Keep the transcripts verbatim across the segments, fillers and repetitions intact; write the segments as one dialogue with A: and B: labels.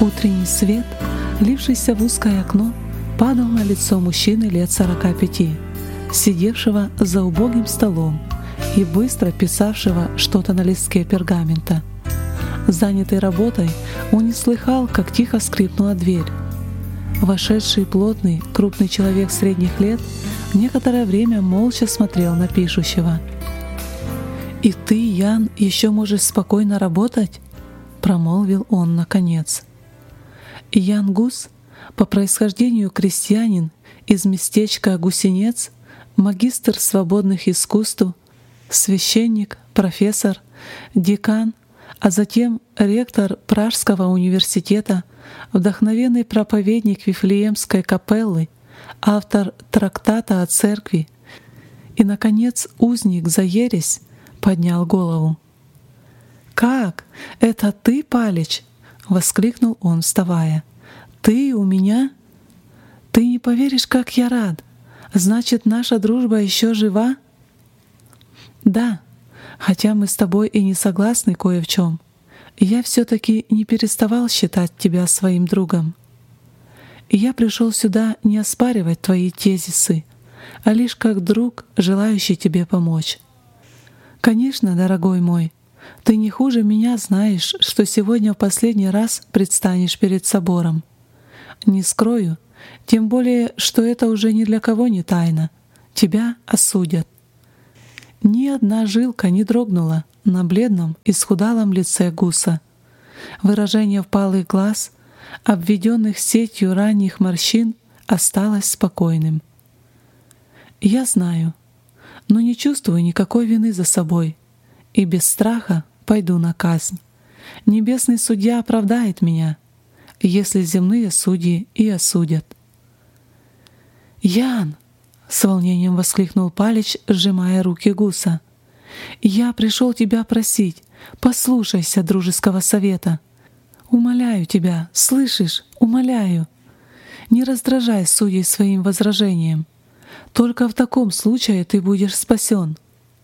A: Утренний свет, лившийся в узкое окно, падал на лицо мужчины лет сорока пяти, сидевшего за убогим столом и быстро писавшего что-то на листке пергамента. Занятый работой, он не слыхал, как тихо скрипнула дверь. Вошедший плотный, крупный человек средних лет некоторое время молча смотрел на пишущего. «И ты, Ян, еще можешь спокойно работать?» — промолвил он наконец. Ян Гус, по происхождению крестьянин из местечка Гусенец, магистр свободных искусств, священник, профессор, декан, а затем ректор Пражского университета, вдохновенный проповедник Вифлеемской капеллы, автор трактата о церкви и, наконец, узник за ересь, поднял голову. «Как? Это ты, Палич?» — воскликнул он, вставая. «Ты у меня? Ты не поверишь, как я рад! Значит, наша дружба еще жива?» «Да, хотя мы с тобой и не согласны кое в чем, я все-таки не переставал считать тебя своим другом. И я пришел сюда не оспаривать твои тезисы, а лишь как друг, желающий тебе помочь. Конечно, дорогой мой, ты не хуже меня знаешь, что сегодня в последний раз предстанешь перед собором. Не скрою, тем более, что это уже ни для кого не тайна. Тебя осудят». Ни одна жилка не дрогнула на бледном, исхудалом лице Гуса. Выражение впалых глаз, обведенных сетью ранних морщин, осталось спокойным. «Я знаю, но не чувствую никакой вины за собой, и без страха пойду на казнь. Небесный судья оправдает меня, если земные судьи и осудят». «Ян!» — с волнением воскликнул Палич, сжимая руки Гуса. «Я пришел тебя просить, послушайся дружеского совета. Умоляю тебя, слышишь, умоляю. Не раздражай судей своим возражением. Только в таком случае ты будешь спасен».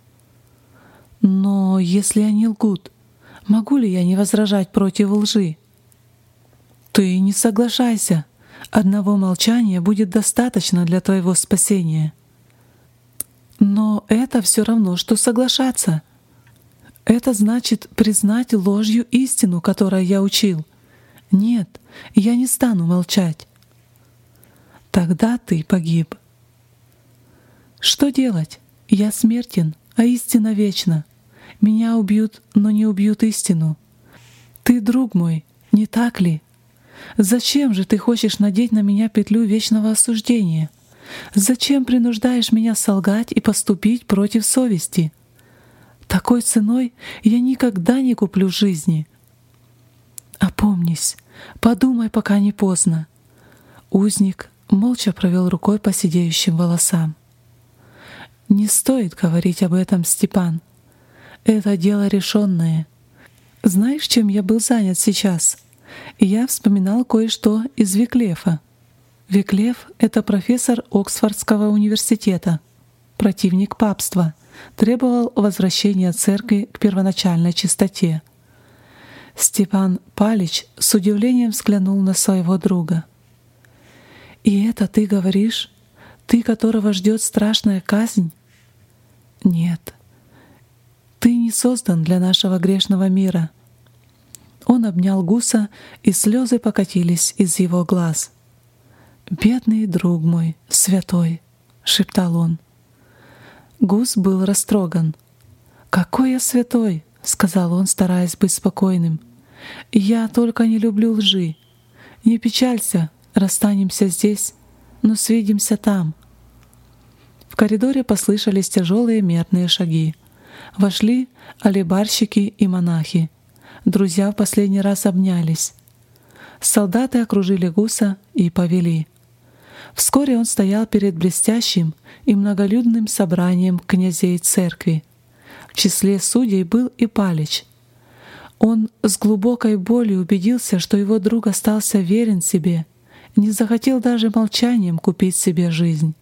A: «Но если они лгут, могу ли я не возражать против лжи?» «Ты не соглашайся. Одного молчания будет достаточно для твоего спасения». «Но это все равно, что соглашаться. Это значит признать ложью истину, которой я учил. Нет, я не стану молчать». «Тогда ты погиб». «Что делать? Я смертен, а истина вечна. Меня убьют, но не убьют истину. Ты друг мой, не так ли? Зачем же ты хочешь надеть на меня петлю вечного осуждения? Зачем принуждаешь меня солгать и поступить против совести? Такой ценой я никогда не куплю жизни. Опомнись, подумай, пока не поздно». Узник молча провел рукой по сидеющим волосам. «Не стоит говорить об этом, Степан. Это дело решенное. Знаешь, чем я был занят сейчас? Я вспоминал кое-что из Виклефа. Виклеф — это профессор Оксфордского университета, противник папства, требовал возвращения церкви к первоначальной чистоте». Степан Палич с удивлением взглянул на своего друга. «И это ты говоришь? Ты, которого ждет страшная казнь?» «Нет, ты не создан для нашего грешного мира». Он обнял Гуса, и слезы покатились из его глаз. «Бедный друг мой, святой!» — шептал он. Гус был растроган. «Какой я святой!» — сказал он, стараясь быть спокойным. «Я только не люблю лжи. Не печалься, расстанемся здесь, но свидимся там». В коридоре послышались тяжелые мерные шаги. Вошли алебарщики и монахи. Друзья в последний раз обнялись. Солдаты окружили Гуса и повели. Вскоре он стоял перед блестящим и многолюдным собранием князей церкви. В числе судей был и Палич. Он с глубокой болью убедился, что его друг остался верен себе, не захотел даже молчанием купить себе жизнь.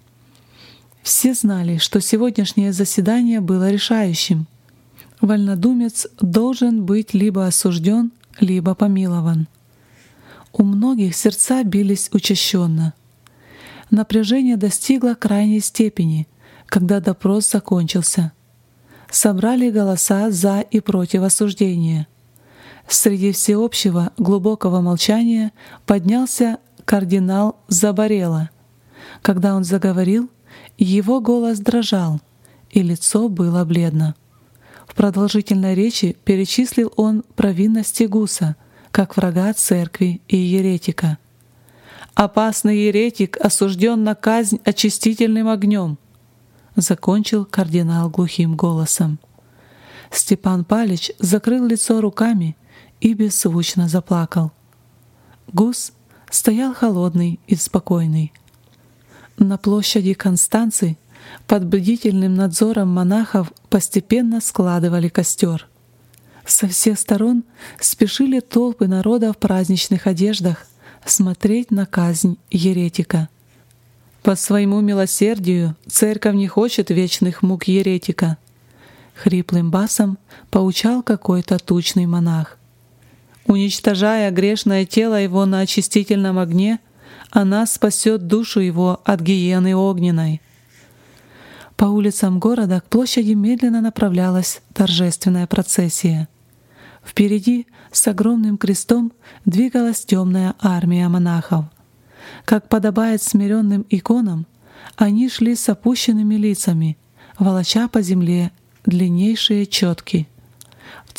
A: Все знали, что сегодняшнее заседание было решающим. Вольнодумец должен быть либо осужден, либо помилован. У многих сердца бились учащенно. Напряжение достигло крайней степени, когда допрос закончился. Собрали голоса «за» и «против» осуждения. Среди всеобщего глубокого молчания поднялся кардинал Забарелла. Когда он заговорил, его голос дрожал, и лицо было бледно. В продолжительной речи перечислил он провинности Гуса, как врага церкви и еретика. «Опасный еретик осужден на казнь очистительным огнем», — закончил кардинал глухим голосом. Степан Палич закрыл лицо руками и беззвучно заплакал. Гус стоял холодный и спокойный. На площади Констанции под бдительным надзором монахов постепенно складывали костер. Со всех сторон спешили толпы народа в праздничных одеждах смотреть на казнь еретика. «По своему милосердию церковь не хочет вечных мук еретика», — хриплым басом поучал какой-то тучный монах. «Уничтожая грешное тело его на очистительном огне, она спасет душу его от гиены огненной». По улицам города к площади медленно направлялась торжественная процессия. Впереди с огромным крестом двигалась темная армия монахов. Как подобает смиренным иконам, они шли с опущенными лицами, волоча по земле длиннейшие четки. В